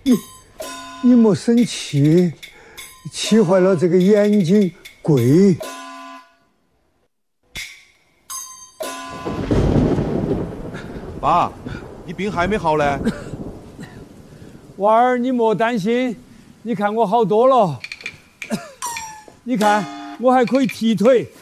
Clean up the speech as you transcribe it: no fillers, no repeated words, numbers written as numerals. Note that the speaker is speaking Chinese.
你莫生气，气坏了这个眼睛贵。 爸，你病还没好嘞？ 娃儿，你莫担心，你看我好多了。你看，我还可以踢腿，